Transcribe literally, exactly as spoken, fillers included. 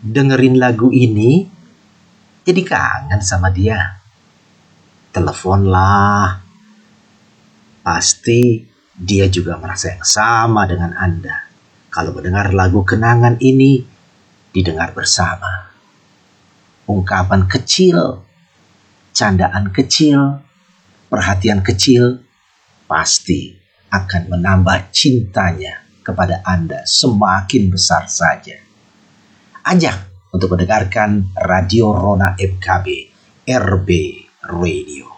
dengerin lagu ini jadi kangen sama dia. Teleponlah. Pasti dia juga merasa yang sama dengan Anda. Kalau mendengar lagu kenangan ini didengar bersama. Ungkapan kecil, candaan kecil, perhatian kecil pasti akan menambah cintanya kepada Anda semakin besar saja. Ajak untuk mendengarkan Radio Rona F K B R B Radio.